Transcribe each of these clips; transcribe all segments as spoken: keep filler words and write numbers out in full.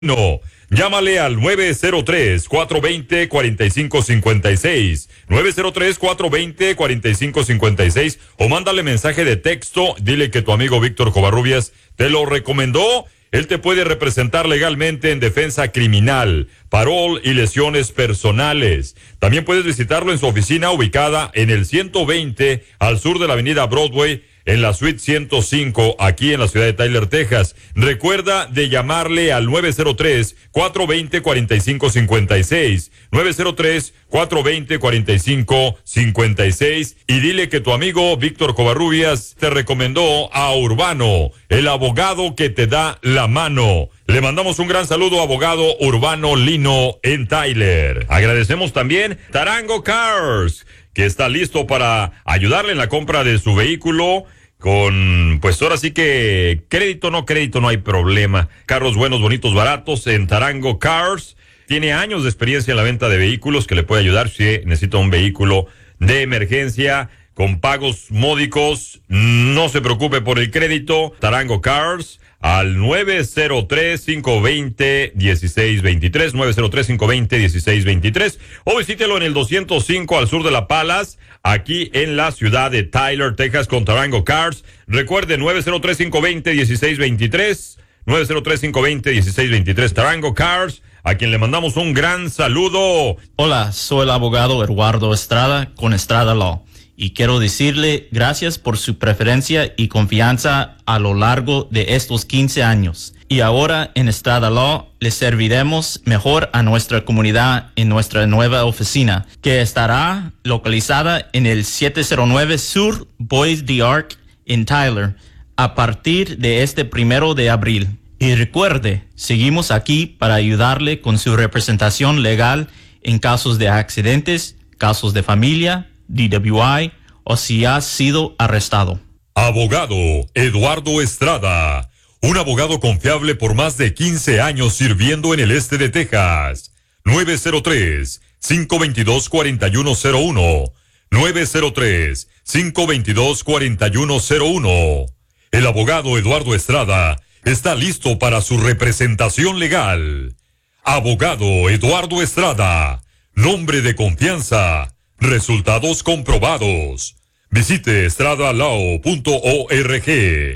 No, llámale al nueve cero tres, cuatro dos cero, cuatro cinco cinco seis, nueve cero tres, cuatro dos cero, cuatro cinco cinco seis, o mándale mensaje de texto, dile que tu amigo Víctor Covarrubias te lo recomendó. Él te puede representar legalmente en defensa criminal, parol y lesiones personales. También puedes visitarlo en su oficina ubicada en el ciento veinte al sur de la avenida Broadway, en la suite ciento cinco, aquí en la ciudad de Tyler, Texas. Recuerda de llamarle al nueve cero tres, cuatro dos cero, cuatro cinco cinco seis, nueve cero tres, cuatro dos cero, cuatro cinco cinco seis, y dile que tu amigo Víctor Covarrubias te recomendó a Urbano, el abogado que te da la mano. Le mandamos un gran saludo a abogado Urbano Lino en Tyler. Agradecemos también Tarango Cars, que está listo para ayudarle en la compra de su vehículo con, pues ahora sí que crédito, no crédito, no hay problema. Carros buenos, bonitos, baratos en Tarango Cars. Tiene años de experiencia en la venta de vehículos que le puede ayudar si necesita un vehículo de emergencia con pagos módicos. No se preocupe por el crédito. Tarango Cars al nueve cero tres, cinco dos cero, uno seis dos tres, nueve cero tres, cinco dos cero, uno seis dos tres, o visítelo en el doscientos cinco al sur de La Palas, aquí en la ciudad de Tyler, Texas, con Tarango Cars. Recuerde, nueve cero tres, cinco dos cero, uno seis dos tres, nueve cero tres, cinco dos cero, uno seis dos tres, Tarango Cars, a quien le mandamos un gran saludo. Hola, soy el abogado Eduardo Estrada con Estrada Law. Y quiero decirle gracias por su preferencia y confianza a lo largo de estos quince años. Y ahora en Estrada Law les serviremos mejor a nuestra comunidad en nuestra nueva oficina, que estará localizada en el siete cero nueve Sur Boys de Arc en Tyler a partir de este primero de abril. Y recuerde, seguimos aquí para ayudarle con su representación legal en casos de accidentes, casos de familia, D W I o si has sido arrestado. Abogado Eduardo Estrada, un abogado confiable por más de quince años sirviendo en el este de Texas. nueve cero tres, cinco dos dos, cuatro uno cero uno, nueve cero tres, cinco dos dos, cuatro uno cero uno. El abogado Eduardo Estrada está listo para su representación legal. Abogado Eduardo Estrada, nombre de confianza, resultados comprobados. Visite estrada law punto org.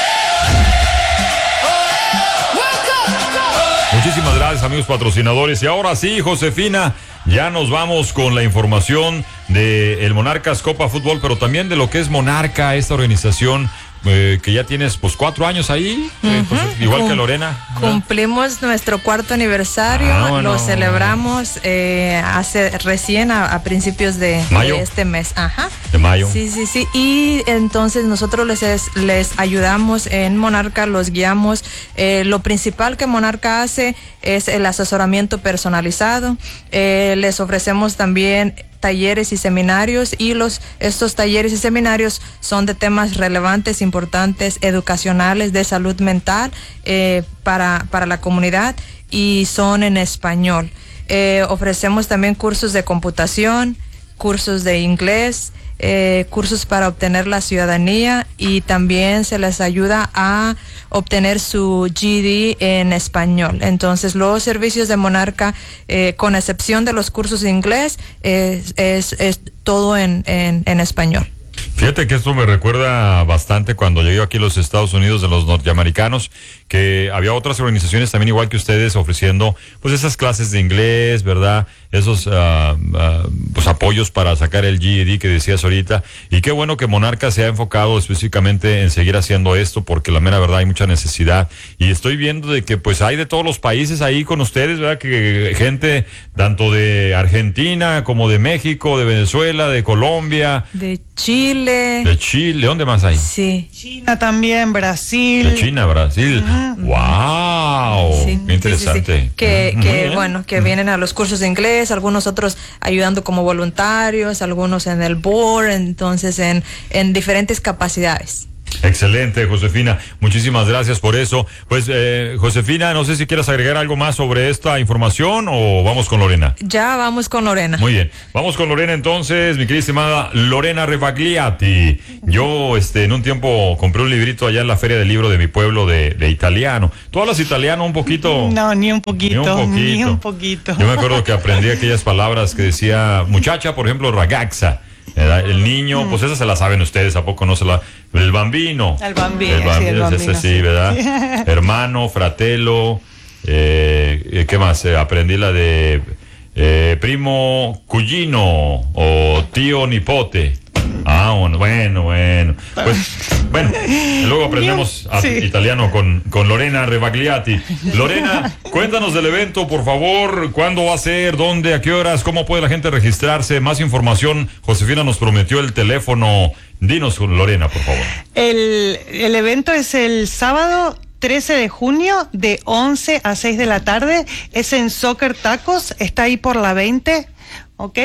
Muchísimas gracias, amigos patrocinadores. Y ahora sí, Josefina, ya nos vamos con la información de el Monarcas Copa Fútbol, pero también de lo que es Monarca, esta organización Eh, que ya tienes pues cuatro años ahí, uh-huh. eh, pues, igual Cum- que Lorena, ¿verdad? Cumplimos nuestro cuarto aniversario, ah, bueno. Lo celebramos eh, hace recién a, a principios de, de este mes, ajá, de mayo. Sí, sí, sí. Y entonces nosotros les es, les ayudamos en Monarca, los guiamos. Eh, lo principal que Monarca hace es el asesoramiento personalizado. Eh, les ofrecemos también talleres y seminarios, y los estos talleres y seminarios son de temas relevantes, importantes, educacionales, de salud mental eh, para, para la comunidad, y son en español. Eh, ofrecemos también cursos de computación, cursos de inglés, eh, cursos para obtener la ciudadanía, y también se les ayuda a obtener su G D en español. Entonces los servicios de Monarca, eh, con excepción de los cursos de inglés, es, es, es todo en, en, en español. Fíjate que esto me recuerda bastante cuando llegué aquí a los Estados Unidos, de los norteamericanos, que había otras organizaciones también igual que ustedes ofreciendo pues esas clases de inglés, ¿verdad? Esos uh, uh, pues apoyos para sacar el G E D que decías ahorita. Y qué bueno que Monarca se ha enfocado específicamente en seguir haciendo esto, porque la mera verdad hay mucha necesidad. Y estoy viendo de que pues hay de todos los países ahí con ustedes, ¿verdad? Que gente tanto de Argentina como de México, de Venezuela, de Colombia, de Chile. De Chile, ¿dónde más hay? Sí. China también, Brasil. De China, Brasil. Uh-huh. ¡Wow! Sí, qué interesante. Sí, sí, sí. Que, uh-huh. que bueno, que uh-huh. vienen a los cursos de inglés, algunos otros ayudando como voluntarios, algunos en el board, entonces en, en diferentes capacidades. Excelente, Josefina. Muchísimas gracias por eso. Pues, eh, Josefina, no sé si quieras agregar algo más sobre esta información o vamos con Lorena. Ya vamos con Lorena. Muy bien. Vamos con Lorena entonces, mi querida estimada Lorena Rebagliati. Yo, este, en un tiempo compré un librito allá en la feria del libro de mi pueblo de, de italiano. ¿Tú hablas italiano un poquito? No, ni un poquito, Ni un poquito. ni un poquito. Yo me acuerdo que aprendí aquellas palabras que decía muchacha, por ejemplo, ragazza. ¿Verdad? El niño, mm. pues esa se la saben ustedes, ¿a poco no se la...? El bambino. El bambino, el bambino, sí, el bambino, ese sí, sí. ¿verdad? Hermano, fratello, eh, ¿qué más? Eh, aprendí la de eh, primo, cugino o tío nipote. Ah, bueno, bueno, bueno. Pues, bueno, luego aprendemos a, sí. italiano con, con Lorena Rebagliati. Lorena, cuéntanos del evento, por favor. ¿Cuándo va a ser? ¿Dónde? ¿A qué horas? ¿Cómo puede la gente registrarse? Más información. Josefina nos prometió el teléfono. Dinos, Lorena, por favor. El, el evento es el sábado trece de junio de once a seis de la tarde. Es en Soccer Tacos. Está ahí por la veinte. ¿Ok?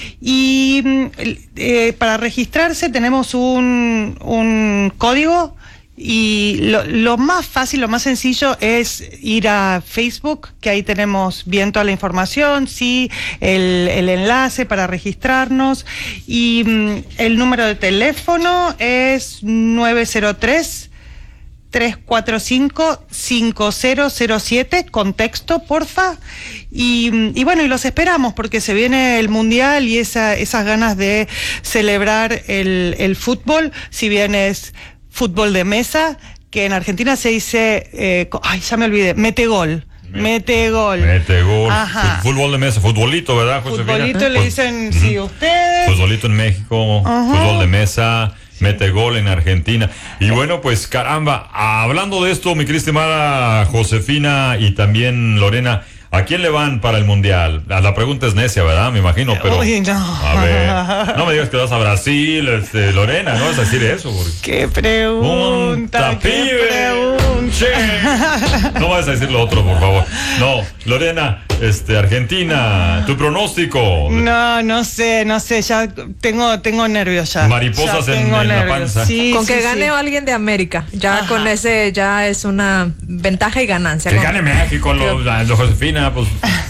Y eh, para registrarse tenemos un, un código y lo, lo más fácil, lo más sencillo es ir a Facebook, que ahí tenemos bien toda la información, sí, el, el enlace para registrarnos y mm, el número de teléfono es nueve cero tres, tres cuatro cinco, cinco cero cero siete, contexto, porfa. Y, y bueno, y los esperamos porque se viene el Mundial y esa, esas ganas de celebrar el, el fútbol, si bien es fútbol de mesa, que en Argentina se dice, eh, ay, ya me olvidé, metegol. Metegol. Metegol. Ajá. Fútbol de mesa, futbolito, ¿verdad, Josefina? Futbolito le dicen, uh-huh. sí, ustedes. Futbolito en México, uh-huh. fútbol de mesa. Mete gol en Argentina. Y bueno, pues caramba, hablando de esto, mi querida estimada Josefina y también Lorena, ¿a quién le van para el Mundial? La pregunta es necia, ¿verdad? Me imagino, pero... Uy, no. A ver, no me digas que vas a Brasil, este, Lorena, no vas a decir eso. Porque... ¡Qué pregunta! ¡Qué pibe. pregunta! Che. No vas a decir lo otro, por favor. No, Lorena, este, Argentina, tu pronóstico. No, no sé, no sé, ya tengo, tengo nervios ya. Mariposas ya en, en la panza. Sí, con sí, que sí. gane alguien de América, ya Ajá. con ese ya es una ventaja y ganancia. Que con... gane México, lo, la, lo Josefina, pues...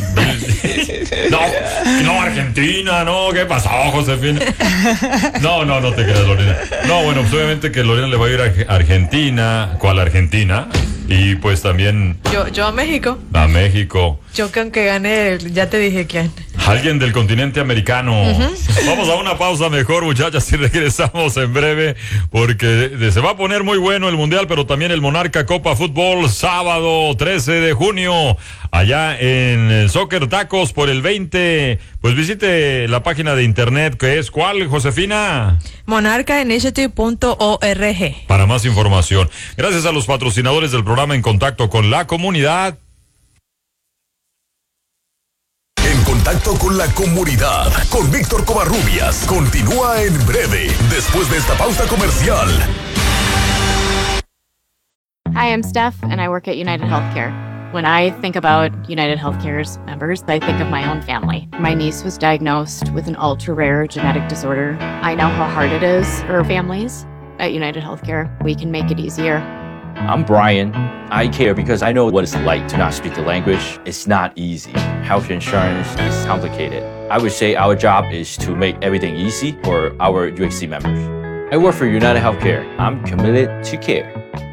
no, no, Argentina, no, ¿qué pasó, Josefina? No, no, no te creas, Lorena. No, bueno, pues obviamente que Lorena le va a ir a Argentina. ¿Cuál Argentina? Y pues también... Yo, yo a México. A México. Yo que aunque gane, ya te dije quién. Alguien del continente americano. Uh-huh. Vamos a una pausa mejor, muchachas, y regresamos en breve, porque se va a poner muy bueno el Mundial, pero también el Monarca Copa Fútbol, sábado trece de junio, allá en Soccer Tacos por el veinte. Pues visite la página de internet, que es ¿cuál, Josefina? monarca initiative punto org. Para más información. Gracias a los patrocinadores del programa En Contacto con la Comunidad. En Contacto con la Comunidad, con Víctor Covarrubias, continúa en breve, después de esta pausa comercial. Hi, I'm Steph, and I work at United Healthcare. When I think about United Healthcare's members, I think of my own family. My niece was diagnosed with an ultra-rare genetic disorder. I know how hard it is for families. At United Healthcare, we can make it easier. I'm Brian. I care because I know what it's like to not speak the language. It's not easy. Health insurance is complicated. I would say our job is to make everything easy for our U H C members. I work for United Healthcare. I'm committed to care.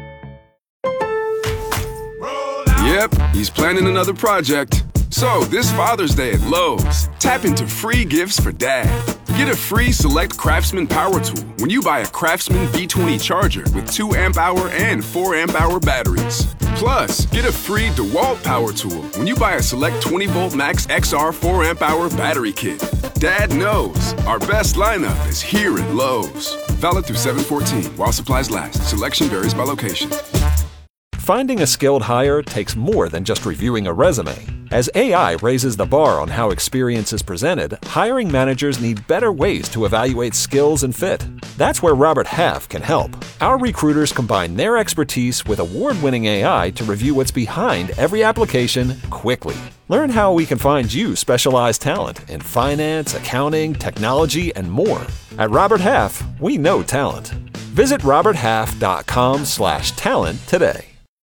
Yep, he's planning another project. So, this Father's Day at Lowe's, tap into free gifts for Dad. Get a free Select Craftsman Power Tool when you buy a Craftsman B twenty charger with two amp hour and four amp hour batteries. Plus, get a free DeWalt Power Tool when you buy a Select twenty volt Max X R four amp hour battery kit. Dad knows our best lineup is here at Lowe's. Valid through seven fourteen while supplies last. Selection varies by location. Finding a skilled hire takes more than just reviewing a resume. As A I raises the bar on how experience is presented, hiring managers need better ways to evaluate skills and fit. That's where Robert Half can help. Our recruiters combine their expertise with award-winning A I to review what's behind every application quickly. Learn how we can find you specialized talent in finance, accounting, technology, and more. At Robert Half, we know talent. Visit roberthalf.com slash talent today.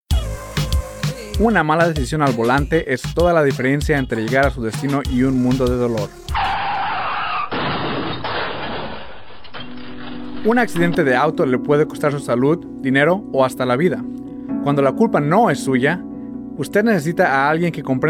Una mala decisión al volante es toda la diferencia entre llegar a su destino y un mundo de dolor. Un accidente de auto le puede costar su salud, dinero o hasta la vida. Cuando la culpa no es suya, usted necesita a alguien que comprenda